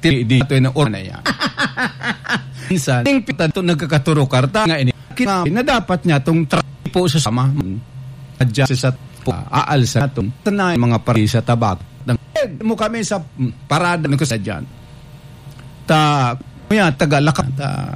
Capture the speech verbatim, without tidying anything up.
Tidi ito yung oras na yan. Minsan, yung pita ito nagkakaturo karta nga ini. Kina na dapat niya itong trapo sa sama. Adjust sa aalsa na itong tanay mga pari sa tabak. Mo kami sa parada na ko sa dyan. Ta, kuya, tagalaka. Ta,